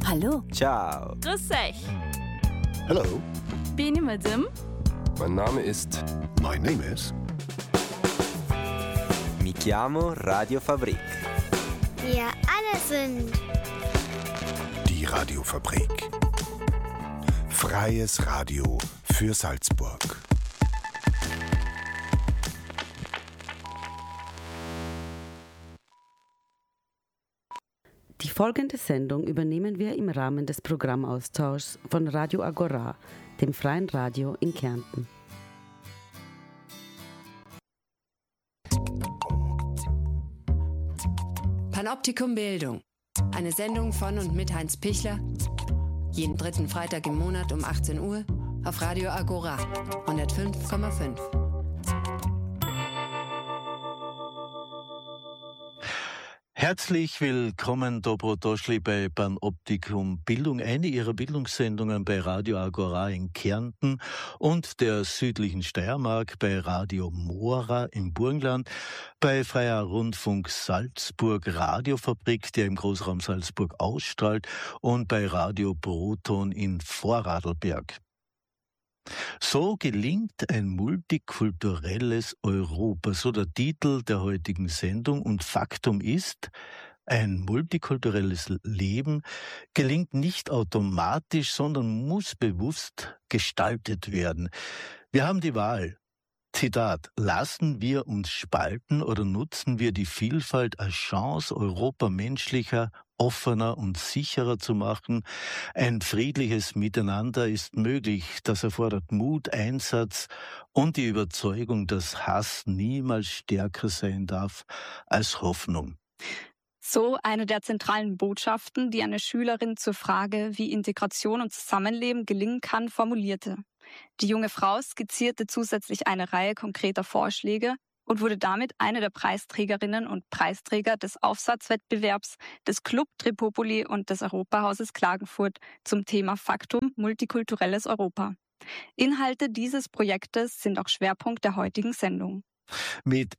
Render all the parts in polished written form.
Hallo. Ciao. Grüß euch. Hello. Bin ich Madame? Mein Name ist... My name is... Mi chiamo Radio Fabrik. Wir alle sind Die Radiofabrik. Freies Radio für Salzburg. Die folgende Sendung übernehmen wir im Rahmen des Programmaustauschs von Radio Agora, dem freien Radio in Kärnten. Panoptikum Bildung. Eine Sendung von und mit Heinz Pichler. Jeden dritten Freitag im Monat um 18 Uhr auf Radio Agora 105,5. Herzlich willkommen, Dobro Doschli, bei Panoptikum Bildung, eine Ihrer Bildungssendungen bei Radio Agora in Kärnten und der südlichen Steiermark, bei Radio Mora im Burgenland, bei Freier Rundfunk Salzburg Radiofabrik, der im Großraum Salzburg ausstrahlt, und bei Radio Proton in Vorarlberg. So gelingt ein multikulturelles Europa, so der Titel der heutigen Sendung. Und Faktum ist, ein multikulturelles Leben gelingt nicht automatisch, sondern muss bewusst gestaltet werden. Wir haben die Wahl. Zitat: Lassen wir uns spalten oder nutzen wir die Vielfalt als Chance, Europa menschlicher, offener und sicherer zu machen. Ein friedliches Miteinander ist möglich. Das erfordert Mut, Einsatz und die Überzeugung, dass Hass niemals stärker sein darf als Hoffnung. So eine der zentralen Botschaften, die eine Schülerin zur Frage, wie Integration und Zusammenleben gelingen kann, formulierte. Die junge Frau skizzierte zusätzlich eine Reihe konkreter Vorschläge und wurde damit eine der Preisträgerinnen und Preisträger des Aufsatzwettbewerbs des Club Tripopoli und des Europahauses Klagenfurt zum Thema Faktum multikulturelles Europa. Inhalte dieses Projektes sind auch Schwerpunkt der heutigen Sendung. Mit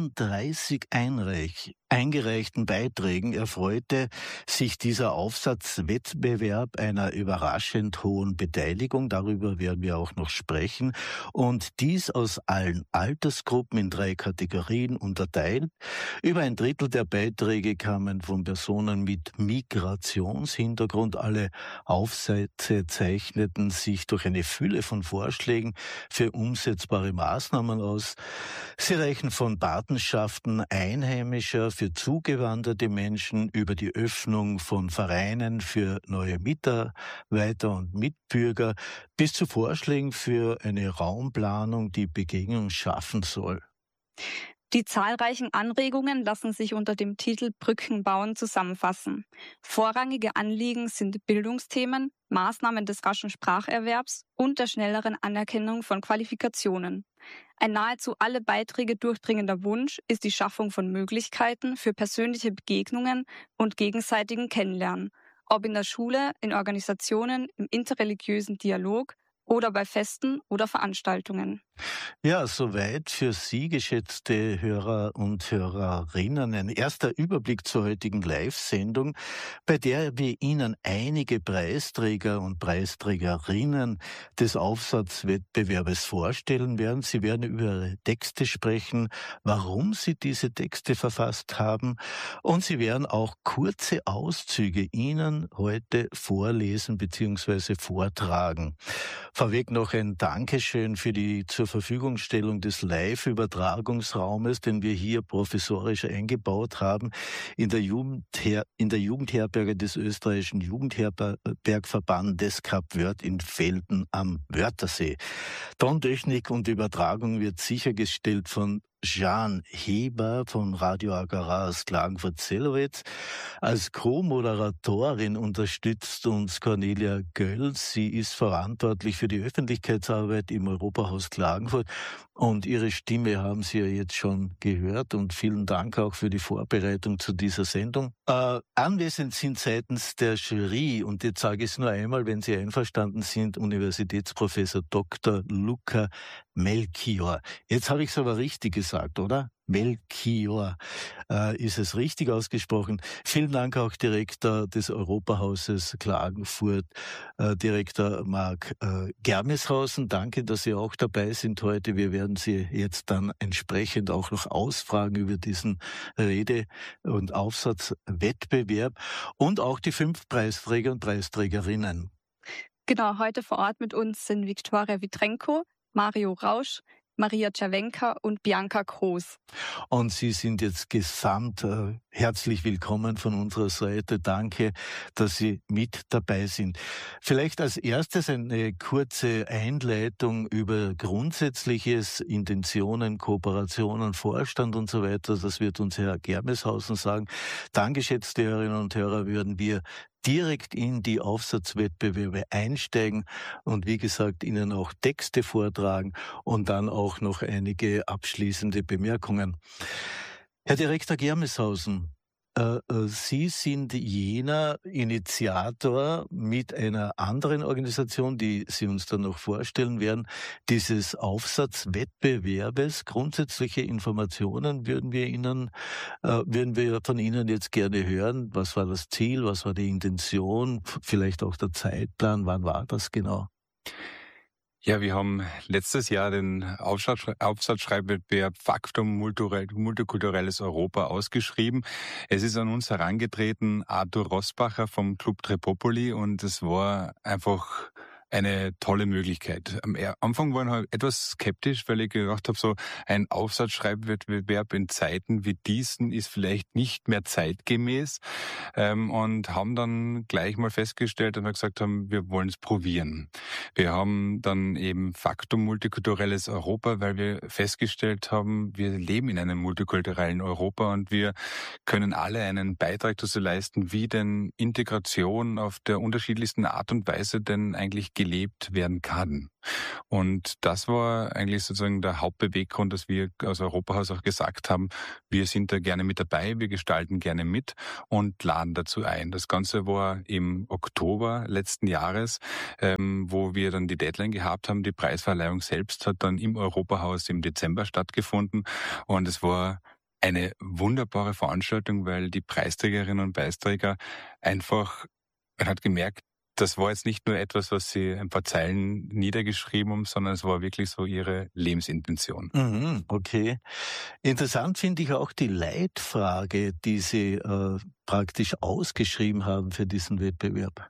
31 eingereichten Beiträgen erfreute sich dieser Aufsatzwettbewerb einer überraschend hohen Beteiligung. Darüber werden wir auch noch sprechen. Und dies aus allen Altersgruppen in 3 Kategorien unterteilt. Über ein Drittel der Beiträge kamen von Personen mit Migrationshintergrund. Alle Aufsätze zeichneten sich durch eine Fülle von Vorschlägen für umsetzbare Maßnahmen aus. Sie reichen von Patenschaften Einheimischer für zugewanderte Menschen über die Öffnung von Vereinen für neue Mitarbeiter und Mitbürger bis zu Vorschlägen für eine Raumplanung, die Begegnung schaffen soll. Die zahlreichen Anregungen lassen sich unter dem Titel Brücken bauen zusammenfassen. Vorrangige Anliegen sind Bildungsthemen, Maßnahmen des raschen Spracherwerbs und der schnelleren Anerkennung von Qualifikationen. Ein nahezu alle Beiträge durchdringender Wunsch ist die Schaffung von Möglichkeiten für persönliche Begegnungen und gegenseitigen Kennenlernen, ob in der Schule, in Organisationen, im interreligiösen Dialog oder bei Festen oder Veranstaltungen. Ja, soweit für Sie, geschätzte Hörer und Hörerinnen, ein erster Überblick zur heutigen Live-Sendung, bei der wir Ihnen einige Preisträger und Preisträgerinnen des Aufsatzwettbewerbes vorstellen werden. Sie werden über ihre Texte sprechen, warum sie diese Texte verfasst haben, und Sie werden auch kurze Auszüge Ihnen heute vorlesen bzw. vortragen. Vorweg noch ein Dankeschön für die zur Verfügungstellung des Live-Übertragungsraumes, den wir hier professorisch eingebaut haben, in der Jugendherberge des österreichischen Jugendherbergverbandes Kap Wörth in Velden am Wörthersee. Tontechnik und Übertragung wird sichergestellt von Jan Heber von Radio Agora aus Klagenfurt-Sellowitz. Als Co-Moderatorin unterstützt uns Cornelia Göll. Sie ist verantwortlich für die Öffentlichkeitsarbeit im Europahaus Klagenfurt. Und ihre Stimme haben Sie ja jetzt schon gehört. Und vielen Dank auch für die Vorbereitung zu dieser Sendung. Anwesend sind seitens der Jury, und jetzt sage ich es nur einmal, wenn Sie einverstanden sind, Universitätsprofessor Dr. Luca Melchior. Jetzt habe ich es aber richtig gesagt. gesagt, oder? Melchior ist es richtig ausgesprochen. Vielen Dank auch Direktor des Europahauses Klagenfurt, Direktor Marc Germeshausen. Danke, dass Sie auch dabei sind heute. Wir werden Sie jetzt dann entsprechend auch noch ausfragen über diesen Rede- und Aufsatzwettbewerb und auch die 5 Preisträger und Preisträgerinnen. Genau, heute vor Ort mit uns sind Viktoria Vitrenko, Mario Rausch, Maria Czerwenka und Bianca Groß. Und Sie sind jetzt gesamt herzlich willkommen von unserer Seite. Danke, dass Sie mit dabei sind. Vielleicht als erstes eine kurze Einleitung über Grundsätzliches, Intentionen, Kooperationen, Vorstand und so weiter. Das wird uns Herr Germeshausen sagen. Dann, geschätzte Hörerinnen und Hörer, würden wir direkt in die Aufsatzwettbewerbe einsteigen und wie gesagt Ihnen auch Texte vortragen und dann auch noch einige abschließende Bemerkungen. Herr Direktor Germeshausen, Sie sind jener Initiator mit einer anderen Organisation, die Sie uns dann noch vorstellen werden, dieses Aufsatzwettbewerbes. Grundsätzliche Informationen würden wir von Ihnen jetzt gerne hören. Was war das Ziel? Was war die Intention? Vielleicht auch der Zeitplan. Wann war das genau? Ja, wir haben letztes Jahr den Aufsatzschreibwettbewerb Faktum multikulturelles Europa ausgeschrieben. Es ist an uns herangetreten Arthur Rossbacher vom Club Trepopoli und es war einfach eine tolle Möglichkeit. Am Anfang war ich etwas skeptisch, weil ich gedacht habe, so ein Aufsatzschreibwettbewerb in Zeiten wie diesen ist vielleicht nicht mehr zeitgemäß und haben dann gleich mal festgestellt und gesagt haben, wir wollen es probieren. Wir haben dann eben Faktum multikulturelles Europa, weil wir festgestellt haben, wir leben in einem multikulturellen Europa und wir können alle einen Beitrag dazu leisten, wie denn Integration auf der unterschiedlichsten Art und Weise denn eigentlich gelebt werden kann. Und das war eigentlich sozusagen der Hauptbeweggrund, dass wir als Europahaus auch gesagt haben, wir sind da gerne mit dabei, wir gestalten gerne mit und laden dazu ein. Das Ganze war im Oktober letzten Jahres, wo wir dann die Deadline gehabt haben. Die Preisverleihung selbst hat dann im Europahaus im Dezember stattgefunden und es war eine wunderbare Veranstaltung, weil die Preisträgerinnen und Preisträger einfach, man hat gemerkt, das war jetzt nicht nur etwas, was sie ein paar Zeilen niedergeschrieben haben, sondern es war wirklich so ihre Lebensintention. Okay. Interessant finde ich auch die Leitfrage, die Sie praktisch ausgeschrieben haben für diesen Wettbewerb.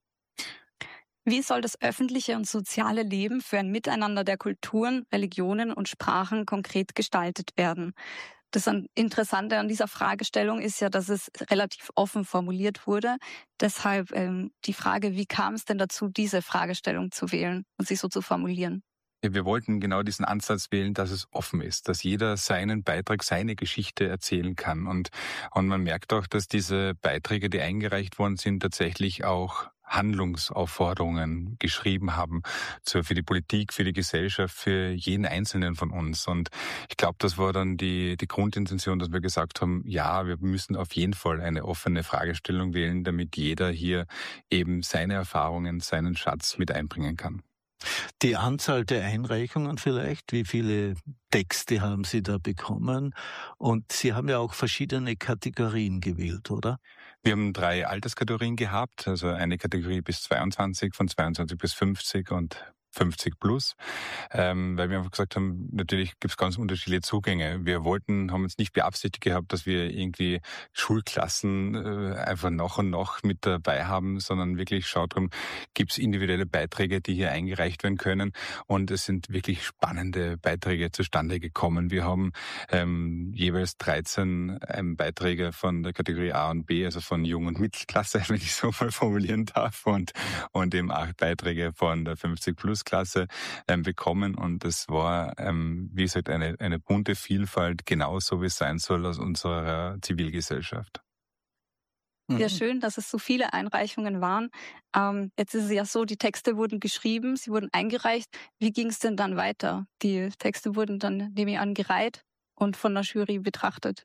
Wie soll das öffentliche und soziale Leben für ein Miteinander der Kulturen, Religionen und Sprachen konkret gestaltet werden? Das Interessante an dieser Fragestellung ist ja, dass es relativ offen formuliert wurde. Deshalb die Frage, wie kam es denn dazu, diese Fragestellung zu wählen und sich so zu formulieren? Ja, wir wollten genau diesen Ansatz wählen, dass es offen ist, dass jeder seinen Beitrag, seine Geschichte erzählen kann. Und man merkt auch, dass diese Beiträge, die eingereicht worden sind, tatsächlich auch Handlungsaufforderungen geschrieben haben für die Politik, für die Gesellschaft, für jeden Einzelnen von uns. Und ich glaube, das war dann die Grundintention, dass wir gesagt haben, ja, wir müssen auf jeden Fall eine offene Fragestellung wählen, damit jeder hier eben seine Erfahrungen, seinen Schatz mit einbringen kann. Die Anzahl der Einreichungen vielleicht, wie viele Texte haben Sie da bekommen? Und Sie haben ja auch verschiedene Kategorien gewählt, oder? Wir haben 3 Alterskategorien gehabt, also eine Kategorie bis 22, von 22 bis 50 und 50 plus, weil wir einfach gesagt haben, natürlich gibt es ganz unterschiedliche Zugänge. Wir haben jetzt nicht beabsichtigt gehabt, dass wir irgendwie Schulklassen einfach noch und noch mit dabei haben, sondern wirklich schaut drum, gibt es individuelle Beiträge, die hier eingereicht werden können und es sind wirklich spannende Beiträge zustande gekommen. Wir haben jeweils 13 Beiträge von der Kategorie A und B, also von Jung- und Mittelklasse, wenn ich so mal formulieren darf, und eben 8 Beiträge von der 50 plus Klasse bekommen und es war, wie gesagt, eine bunte Vielfalt, genauso wie es sein soll aus unserer Zivilgesellschaft. Ja, schön, dass es so viele Einreichungen waren. Jetzt ist es ja so, die Texte wurden geschrieben, sie wurden eingereicht. Wie ging es denn dann weiter? Die Texte wurden dann, nehme ich an, gereiht und von der Jury betrachtet.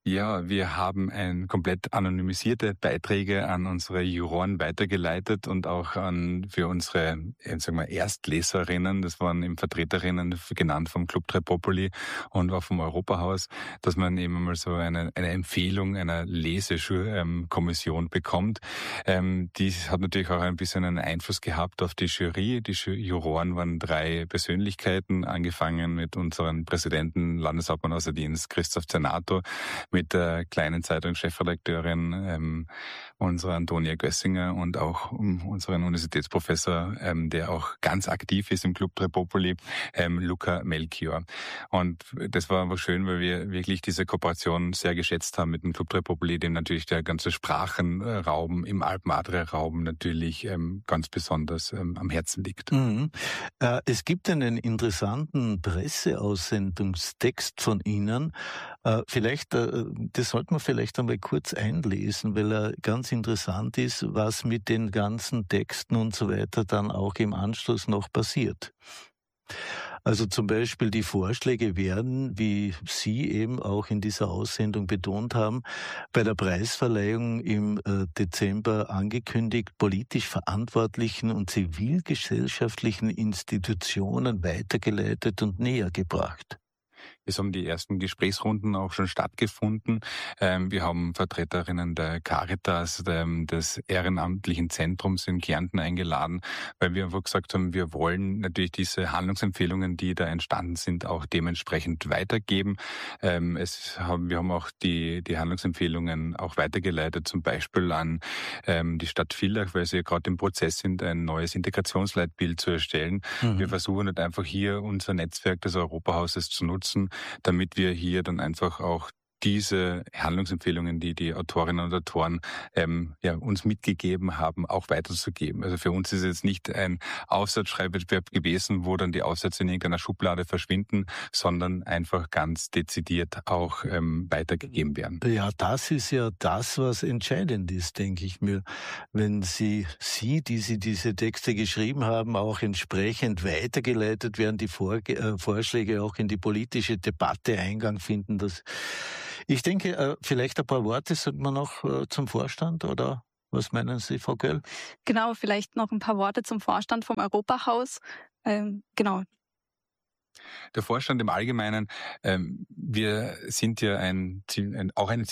Ja, wir haben komplett anonymisierte Beiträge an unsere Juroren weitergeleitet und auch für unsere Erstleserinnen, das waren eben Vertreterinnen genannt vom Club Trepopoli und auch vom Europahaus, dass man eben mal so eine Empfehlung einer Lesekommission bekommt. Dies hat natürlich auch ein bisschen einen Einfluss gehabt auf die Jury. Die Juroren waren 3 Persönlichkeiten, angefangen mit unserem Präsidenten, Landeshauptmann Außerdienst Christoph Zernato, mit der kleinen Zeitung-Chefredakteurin, unserer Antonia Gössinger und auch unseren Universitätsprofessor, der auch ganz aktiv ist im Club Trepopoli, Luca Melchior. Und das war aber schön, weil wir wirklich diese Kooperation sehr geschätzt haben mit dem Club Trepopoli, dem natürlich der ganze Sprachenraum im Alpen-Adria-Raum natürlich ganz besonders am Herzen liegt. Mhm. Es gibt einen interessanten Presseaussendungstext von Ihnen. Vielleicht, das sollte man vielleicht einmal kurz einlesen, weil er ganz interessant ist, was mit den ganzen Texten und so weiter dann auch im Anschluss noch passiert. Also zum Beispiel die Vorschläge werden, wie Sie eben auch in dieser Aussendung betont haben, bei der Preisverleihung im Dezember angekündigt, politisch verantwortlichen und zivilgesellschaftlichen Institutionen weitergeleitet und näher gebracht. Es haben die ersten Gesprächsrunden auch schon stattgefunden. Wir haben Vertreterinnen der Caritas, des Ehrenamtlichen Zentrums in Kärnten eingeladen, weil wir einfach gesagt haben, wir wollen natürlich diese Handlungsempfehlungen, die da entstanden sind, auch dementsprechend weitergeben. Wir haben auch die Handlungsempfehlungen auch weitergeleitet, zum Beispiel an die Stadt Villach, weil sie ja gerade im Prozess sind, ein neues Integrationsleitbild zu erstellen. Mhm. Wir versuchen halt einfach hier unser Netzwerk des Europahauses zu nutzen, damit wir hier dann einfach auch diese Handlungsempfehlungen, die die Autorinnen und Autoren uns mitgegeben haben, auch weiterzugeben. Also für uns ist es jetzt nicht ein Aufsatzschreibwettbewerb gewesen, wo dann die Aufsätze in irgendeiner Schublade verschwinden, sondern einfach ganz dezidiert auch weitergegeben werden. Ja, das ist ja das, was entscheidend ist, denke ich mir. Wenn die Sie diese Texte geschrieben haben, auch entsprechend weitergeleitet werden, die Vorschläge auch in die politische Debatte Eingang finden, ich denke, vielleicht ein paar Worte sollten wir noch zum Vorstand, oder was meinen Sie, Frau Göll? Genau, vielleicht noch ein paar Worte zum Vorstand vom Europahaus. Genau. Der Vorstand im Allgemeinen, wir sind ja auch ein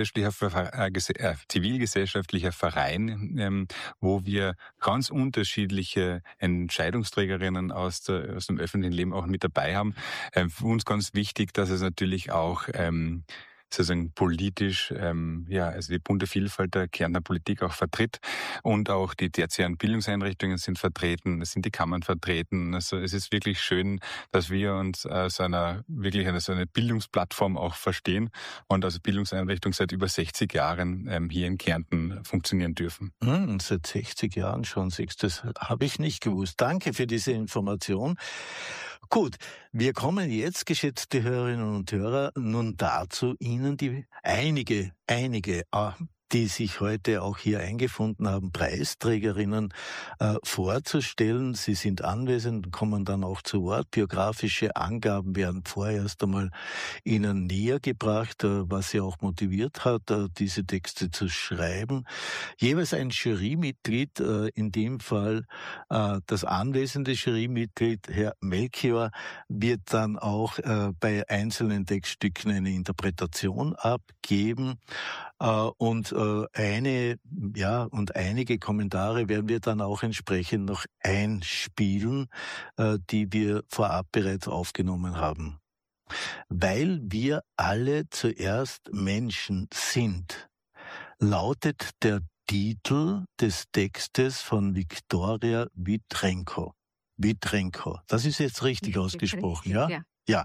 zivilgesellschaftlicher Verein, wo wir ganz unterschiedliche Entscheidungsträgerinnen aus dem öffentlichen Leben auch mit dabei haben. Für uns ganz wichtig, dass es natürlich auch sozusagen politisch, also die bunte Vielfalt der Kärntner Politik auch vertritt und auch die tertiären Bildungseinrichtungen sind vertreten, es sind die Kammern vertreten. Also es ist wirklich schön, dass wir uns so eine Bildungsplattform auch verstehen und als Bildungseinrichtung seit über 60 Jahren hier in Kärnten funktionieren dürfen. Seit 60 Jahren schon, das habe ich nicht gewusst. Danke für diese Information. Gut, wir kommen jetzt, geschätzte Hörerinnen und Hörer, nun dazu, Ihnen einige, die sich heute auch hier eingefunden haben, Preisträgerinnen vorzustellen. Sie sind anwesend und kommen dann auch zu Wort. Biografische Angaben werden vorerst einmal Ihnen näher gebracht, was Sie auch motiviert hat, diese Texte zu schreiben. Jeweils ein Jurymitglied, in dem Fall das anwesende Jurymitglied, Herr Melchior, wird dann auch bei einzelnen Textstücken eine Interpretation abgeben. Und einige Kommentare werden wir dann auch entsprechend noch einspielen, die wir vorab bereits aufgenommen haben. Weil wir alle zuerst Menschen sind, lautet der Titel des Textes von Viktoria Vitrenko. Das ist jetzt richtig ausgesprochen, ja? Ja.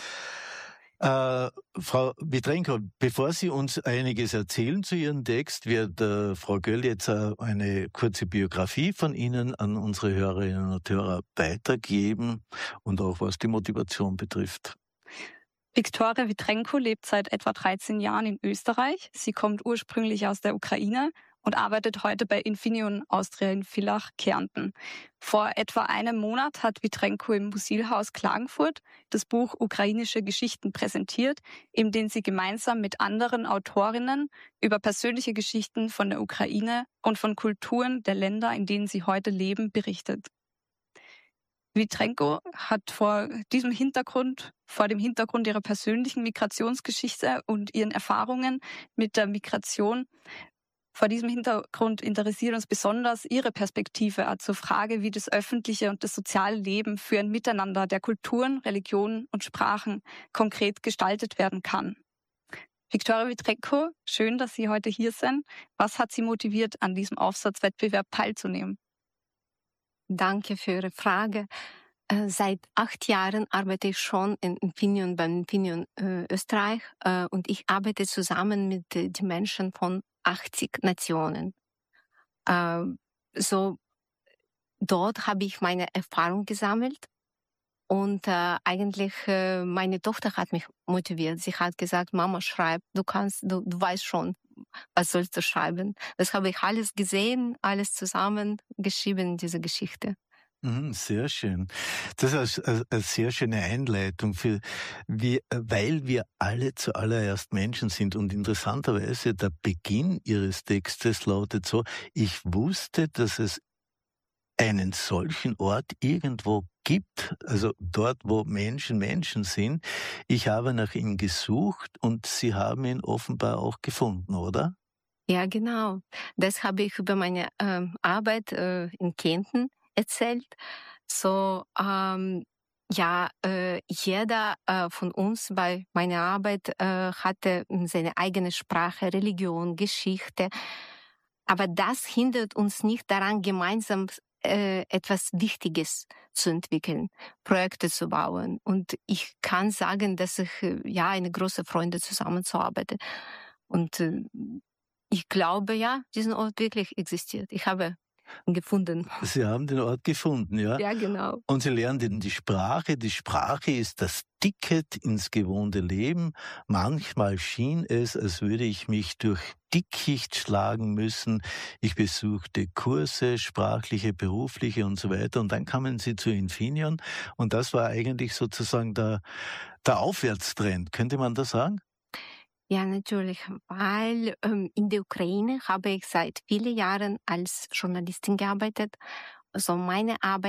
Frau Vitrenko, bevor Sie uns einiges erzählen zu Ihrem Text, wird Frau Göll jetzt eine kurze Biografie von Ihnen an unsere Hörerinnen und Hörer weitergeben und auch was die Motivation betrifft. Viktoria Vitrenko lebt seit etwa 13 Jahren in Österreich. Sie kommt ursprünglich aus der Ukraine und arbeitet heute bei Infineon Austria in Villach, Kärnten. Vor etwa einem Monat hat Vitrenko im Musilhaus Klagenfurt das Buch Ukrainische Geschichten präsentiert, in dem sie gemeinsam mit anderen Autorinnen über persönliche Geschichten von der Ukraine und von Kulturen der Länder, in denen sie heute leben, berichtet. Vitrenko hat vor dem Hintergrund ihrer persönlichen Migrationsgeschichte und ihren Erfahrungen mit der Migration, vor diesem Hintergrund interessiert uns besonders ihre Perspektive zur Frage, wie das öffentliche und das soziale Leben für ein Miteinander der Kulturen, Religionen und Sprachen konkret gestaltet werden kann. Viktoria Vitrenko, schön, dass Sie heute hier sind. Was hat Sie motiviert, an diesem Aufsatzwettbewerb teilzunehmen? Danke für Ihre Frage. Seit 8 Jahren arbeite ich schon beim Infineon Österreich und ich arbeite zusammen mit den Menschen von 80 Nationen. Dort habe ich meine Erfahrung gesammelt und eigentlich meine Tochter hat mich motiviert. Sie hat gesagt, Mama, schreib, du weißt schon, was sollst du schreiben. Das habe ich alles gesehen, alles zusammen geschrieben, diese Geschichte. Sehr schön. Das ist eine sehr schöne Einleitung, weil wir alle zuallererst Menschen sind. Und interessanterweise, der Beginn Ihres Textes lautet so: Ich wusste, dass es einen solchen Ort irgendwo gibt, also dort, wo Menschen sind. Ich habe nach ihm gesucht und Sie haben ihn offenbar auch gefunden, oder? Ja, genau. Das habe ich über meine Arbeit in Kärnten erzählt. Jeder von uns bei meiner Arbeit hatte seine eigene Sprache, Religion, Geschichte. Aber das hindert uns nicht daran, gemeinsam etwas Wichtiges zu entwickeln, Projekte zu bauen. Und ich kann sagen, dass ich eine große Freude zusammenzuarbeiten. Und ich glaube, diesen Ort wirklich existiert. Ich habe ihn gefunden. Sie haben den Ort gefunden, ja? Ja, genau. Und Sie lernen die Sprache. Die Sprache ist das Ticket ins gewohnte Leben. Manchmal schien es, als würde ich mich durch Dickicht schlagen müssen. Ich besuchte Kurse, sprachliche, berufliche und so weiter. Und dann kamen Sie zu Infineon. Und das war eigentlich sozusagen der Aufwärtstrend. Könnte man das sagen? Ja, natürlich, weil in der Ukraine habe ich seit vielen Jahren als Journalistin gearbeitet. Also meine Arbeit